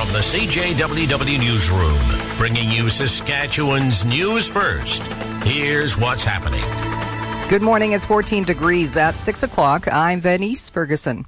From the CJWW Newsroom, bringing you Saskatchewan's news first. Here's what's happening. Good morning. It's 14 degrees at 6 o'clock. I'm Venice Ferguson.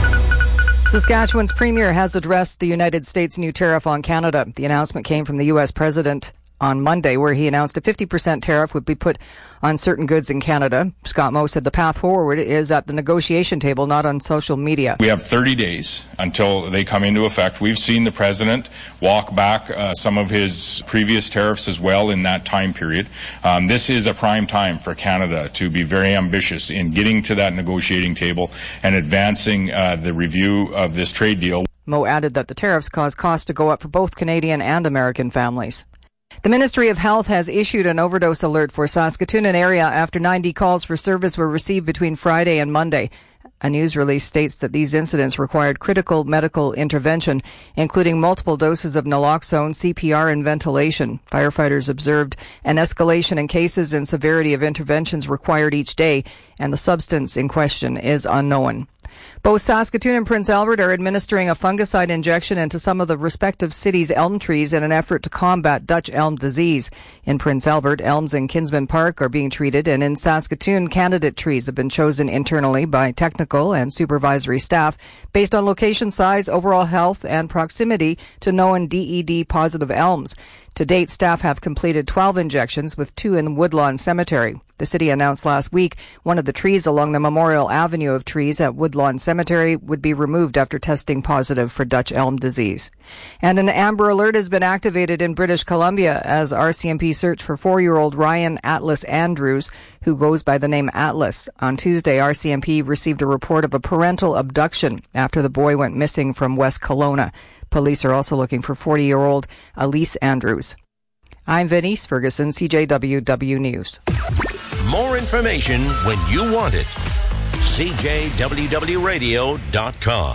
Saskatchewan's premier has addressed the United States' new tariff on Canada. The announcement came from the U.S. president on Monday, where he announced a 50% tariff would be put on certain goods in Canada. Scott Moe said the path forward is at the negotiation table, not on social media. We have 30 days until they come into effect. We've seen the president walk back some of his previous tariffs as well in that time period. This is a prime time for Canada to be very ambitious in getting to that negotiating table and advancing the review of this trade deal. Moe added that the tariffs cause costs to go up for both Canadian and American families. The Ministry of Health has issued an overdose alert for Saskatoon and area after 90 calls for service were received between Friday and Monday. A news release states that these incidents required critical medical intervention, including multiple doses of naloxone, CPR, and ventilation. Firefighters observed an escalation in cases and severity of interventions required each day, and the substance in question is unknown. Both Saskatoon and Prince Albert are administering a fungicide injection into some of the respective cities' elm trees in an effort to combat Dutch elm disease. In Prince Albert, elms in Kinsman Park are being treated, and in Saskatoon, candidate trees have been chosen internally by technical and supervisory staff based on location size, overall health, and proximity to known DED-positive elms. To date, staff have completed 12 injections, with 2 in Woodlawn Cemetery. The city announced last week one of the trees along the Memorial Avenue of trees at Woodlawn Cemetery would be removed after testing positive for Dutch elm disease. And an Amber Alert has been activated in British Columbia as RCMP search for 4-year-old Ryan Atlas Andrews, who goes by the name Atlas. On Tuesday, RCMP received a report of a parental abduction after the boy went missing from West Kelowna. Police are also looking for 40-year-old Elise Andrews. I'm Venice Ferguson, CJWW News. More information when you want it. CJWWRadio.com.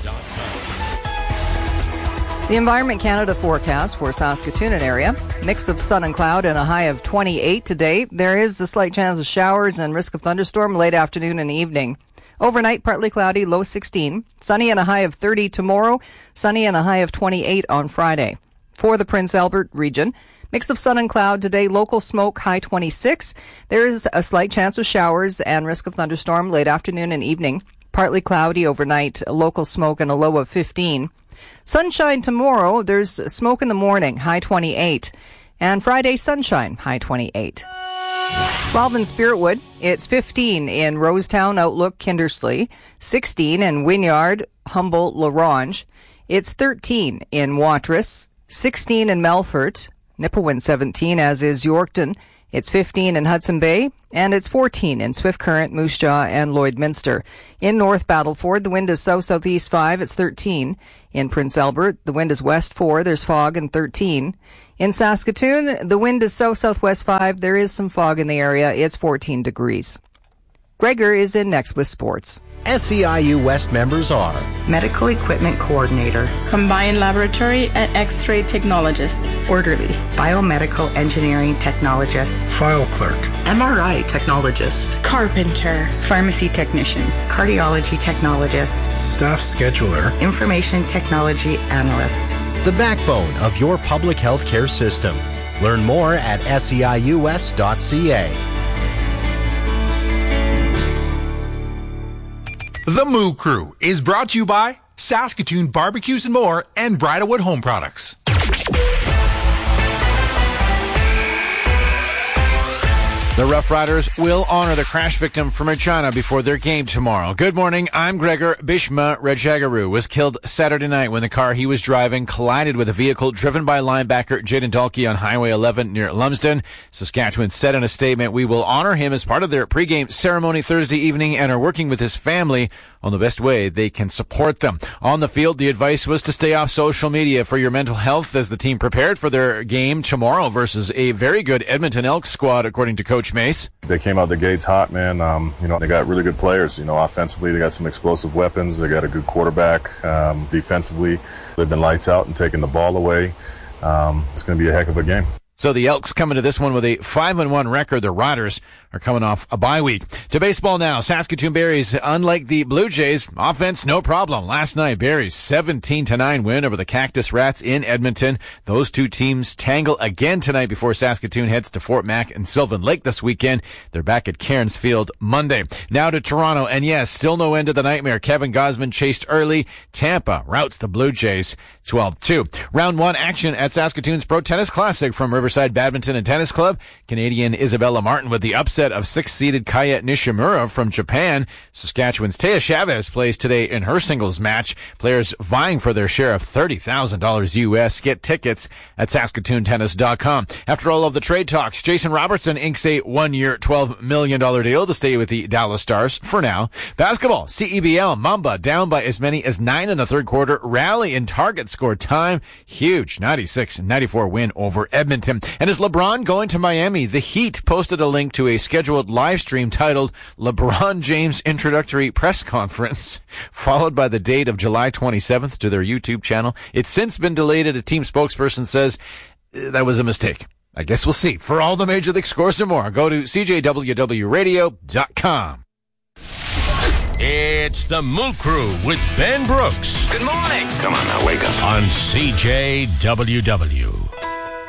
The Environment Canada forecast for Saskatoon and area. Mix of sun and cloud and a high of 28 today. There is a slight chance of showers and risk of thunderstorm late afternoon and evening. Overnight, partly cloudy, low 16. Sunny and a high of 30 tomorrow. Sunny and a high of 28 on Friday. For the Prince Albert region, mix of sun and cloud today, local smoke, high 26. There is a slight chance of showers and risk of thunderstorm late afternoon and evening. Partly cloudy overnight, local smoke and a low of 15. Sunshine tomorrow, there's smoke in the morning, high 28. And Friday, sunshine, high 28. 12 in Spiritwood, it's 15 in Rosetown, Outlook, Kindersley, 16 in Wynyard, Humboldt, La Ronge. It's 13 in Watrous, 16 in Melfort, Nipawin 17, as is Yorkton. It's 15 in Hudson Bay, and it's 14 in Swift Current, Moose Jaw, and Lloydminster. In North Battleford, the wind is south-southeast 5, it's 13. In Prince Albert, the wind is west 4, there's fog, and 13. In Saskatoon, the wind is south-southwest 5, there is some fog in the area, it's 14 degrees. Gregor is in next with sports. SEIU West members are Medical Equipment Coordinator, Combined Laboratory and X-Ray Technologist, Orderly, Biomedical Engineering Technologist, File Clerk, MRI Technologist, Carpenter, Pharmacy Technician, Cardiology Technologist, Staff Scheduler, Information Technology Analyst. the backbone of your public health care system. Learn more at seius.ca. The Moo Crew is brought to you by Saskatoon Barbecues and More and Bridalwood Home Products. The Rough Riders will honor the crash victim from Regina before their game tomorrow. Good morning, I'm Gregor. Bishma Rejagaru was killed Saturday night when the car he was driving collided with a vehicle driven by linebacker Jaden Dalkey on Highway 11 near Lumsden. Saskatchewan said in a statement, "We will honor him as part of their pregame ceremony Thursday evening and are working with his family on the best way they can support them." On the field, the advice was to stay off social media for your mental health as the team prepared for their game tomorrow versus a very good Edmonton Elks squad, according to Coach Mace. They came out the gates hot, man. They got really good players. Offensively, they got some explosive weapons. They got a good quarterback. Defensively, they've been lights out and taking the ball away. It's going to be a heck of a game. So the Elks coming to this one with a 5-1 record. The Riders are coming off a bye week. To baseball now. Saskatoon Berries, unlike the Blue Jays, offense no problem. Last night, Berries 17-9 win over the Cactus Rats in Edmonton. Those two teams tangle again tonight before Saskatoon heads to Fort Mac and Sylvan Lake this weekend. They're back at Cairns Field Monday. Now to Toronto, and yes, still no end to the nightmare. Kevin Gausman chased early. Tampa routs the Blue Jays 12-2. Round 1 action at Saskatoon's Pro Tennis Classic from Riverside Badminton and Tennis Club. Canadian Isabella Martin with the upset of 6th-seeded Kaya Nishimura from Japan. Saskatchewan's Taya Chavez plays today in her singles match. Players vying for their share of $30,000 US. Get tickets at SaskatoonTennis.com. After all of the trade talks, Jason Robertson inks a 1-year, $12 million deal to stay with the Dallas Stars for now. Basketball, CEBL, Mamba down by as many as 9 in the third quarter. Rally in target score time. Huge 96-94 win over Edmonton. And is LeBron going to Miami? The Heat posted a link to a scheduled live stream titled LeBron James Introductory Press Conference, followed by the date of July 27th to their YouTube channel. It's since been delayed. A team spokesperson says that was a mistake. I guess we'll see. For all the Major League scores and more, go to CJWWRadio.com. It's the Moo Crew with Ben Brooks. Good morning. Come on now, wake up. On CJWW.